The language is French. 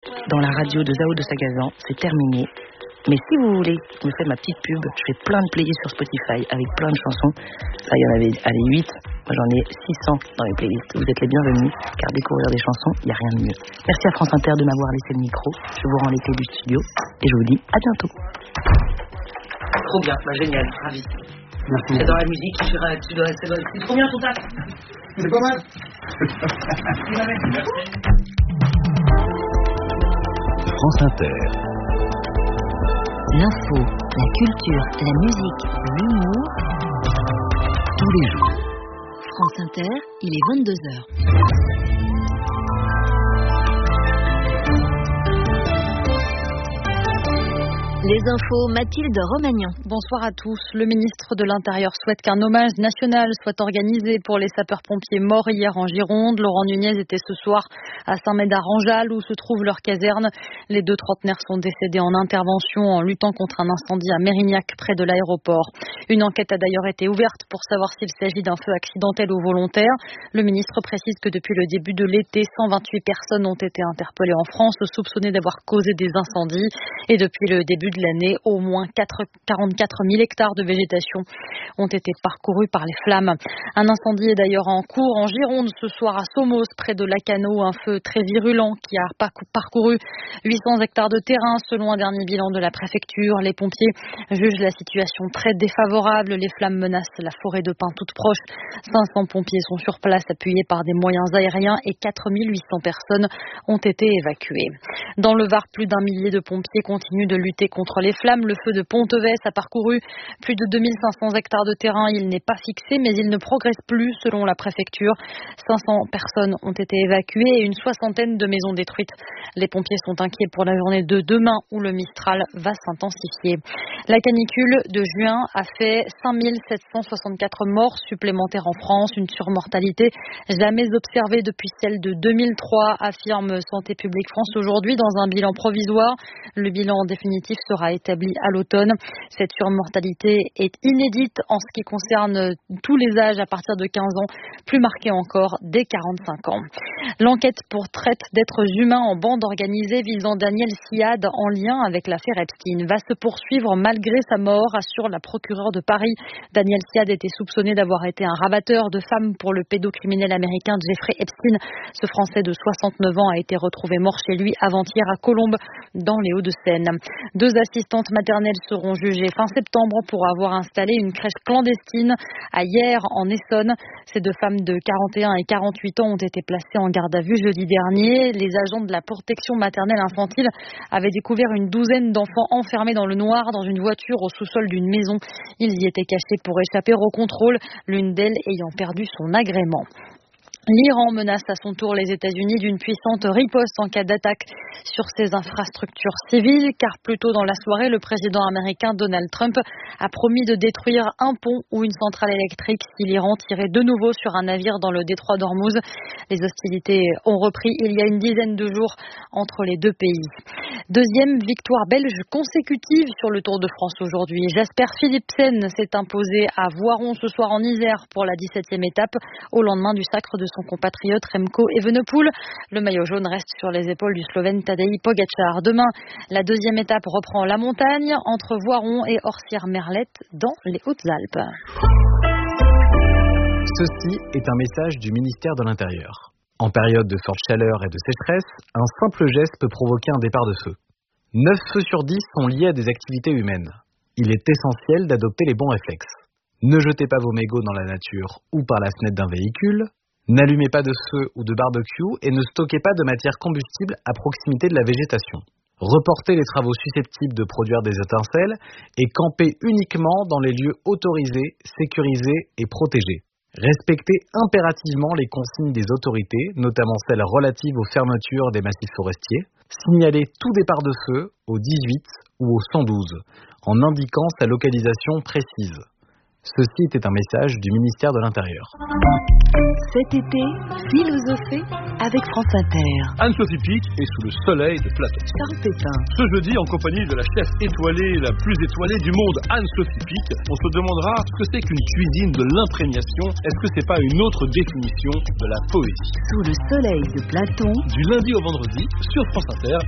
dans la radio de Zao de Sagazan, c'est terminé. Mais si vous voulez, je me fais ma petite pub, je fais plein de playlists sur Spotify avec plein de chansons. Ça, il y en avait 8, moi j'en ai 600 dans les playlists. Vous êtes les bienvenus, car découvrir des chansons, il n'y a rien de mieux. Merci à France Inter de m'avoir laissé le micro. Je vous rends les clés du studio et je vous dis à bientôt. Trop bien, génial, ravi. Merci. C'est dans la musique, c'est trop bien ton taf. C'est pas mal. France Inter. L'info, la culture, la musique, l'humour, Tous les jours. France Inter, il est 22h. Les infos, Mathilde Romagnan. Bonsoir à tous. Le ministre de l'Intérieur souhaite qu'un hommage national soit organisé pour les sapeurs-pompiers morts hier en Gironde. Laurent Nunez était ce soir à Saint-Médard-en-Jalles où se trouve leur caserne. Les 2 trentenaires sont décédés en intervention en luttant contre un incendie à Mérignac près de l'aéroport. Une enquête a d'ailleurs été ouverte pour savoir s'il s'agit d'un feu accidentel ou volontaire. Le ministre précise que depuis le début de l'été, 128 personnes ont été interpellées en France, soupçonnées d'avoir causé des incendies. Et depuis le début de l'année, au moins 44 000 hectares de végétation ont été parcourus par les flammes. Un incendie est d'ailleurs en cours en Gironde ce soir à Somos, près de Lacano, un feu très virulent qui a parcouru 800 hectares de terrain selon un dernier bilan de la préfecture. Les pompiers jugent la situation très défavorable. Les flammes menacent la forêt de pins toute proche. 500 pompiers sont sur place appuyés par des moyens aériens et 4 800 personnes ont été évacuées. Dans le Var, plus d'1 millier de pompiers continuent de lutter contre les flammes. Le feu de Ponteves a parcouru plus de 2500 hectares de terrain. Il n'est pas fixé, mais il ne progresse plus selon la préfecture. 500 personnes ont été évacuées et une 60aine de maisons détruites. Les pompiers sont inquiets pour la journée de demain où le Mistral va s'intensifier. La canicule de juin a fait 5764 morts supplémentaires en France, une surmortalité jamais observée depuis celle de 2003, affirme Santé publique France aujourd'hui dans un bilan provisoire. Le bilan définitif sera établi à l'automne. Cette surmortalité est inédite en ce qui concerne tous les âges à partir de 15 ans, plus marquée encore dès 45 ans. L'enquête pour traite d'êtres humains en bande organisée visant Daniel Siad en lien avec l'affaire Epstein va se poursuivre malgré sa mort, assure la procureure de Paris. Daniel Siad était soupçonné d'avoir été un rabatteur de femmes pour le pédocriminel américain Jeffrey Epstein. Ce Français de 69 ans a été retrouvé mort chez lui avant-hier à Colombes, dans les Hauts-de-Seine. 2 assistantes maternelles seront jugées fin septembre pour avoir installé une crèche clandestine à Hyères, en Essonne. Ces 2 femmes de 41 et 48 ans ont été placées en garde à vue jeudi dernier. Les agents de la protection maternelle infantile avaient découvert une douzaine d'enfants enfermés dans le noir dans une voiture au sous-sol d'une maison. Ils y étaient cachés pour échapper au contrôle, l'une d'elles ayant perdu son agrément. L'Iran menace à son tour les États-Unis d'une puissante riposte en cas d'attaque sur ses infrastructures civiles, car plus tôt dans la soirée, le président américain Donald Trump a promis de détruire un pont ou une centrale électrique si l'Iran tirait de nouveau sur un navire dans le détroit d'Ormuz. Les hostilités ont repris il y a une dizaine de jours entre les 2 pays. Deuxième victoire belge consécutive sur le Tour de France aujourd'hui. Jasper Philipsen s'est imposé à Voiron ce soir en Isère pour la 17e étape, au lendemain du sacre de son compatriote Remco Evenepoel. Le maillot jaune reste sur les épaules du Slovène Tadej Pogačar. Demain, la 2e étape reprend la montagne entre Voiron et Orsières-Merlette dans les Hautes-Alpes. Ceci est un message du ministère de l'Intérieur. En période de forte chaleur et de sécheresse, un simple geste peut provoquer un départ de feu. 9 feux sur 10 sont liés à des activités humaines. Il est essentiel d'adopter les bons réflexes. Ne jetez pas vos mégots dans la nature ou par la fenêtre d'un véhicule. N'allumez pas de feu ou de barbecue et ne stockez pas de matière combustible à proximité de la végétation. Reportez les travaux susceptibles de produire des étincelles et campez uniquement dans les lieux autorisés, sécurisés et protégés. Respectez impérativement les consignes des autorités, notamment celles relatives aux fermetures des massifs forestiers. Signalez tout départ de feu au 18 ou au 112 en indiquant sa localisation précise. Ceci était un message du ministère de l'Intérieur. Cet été, philosophée avec France Inter. Anne-Sophie Pic est sous le soleil de Platon. Charles Pépin. Ce jeudi, en compagnie de la chef étoilée, la plus étoilée du monde, Anne-Sophie Pic, on se demandera ce que c'est qu'une cuisine de l'imprégnation. Est-ce que c'est pas une autre définition de la poésie? Sous le soleil de Platon. Du lundi au vendredi, sur France Inter.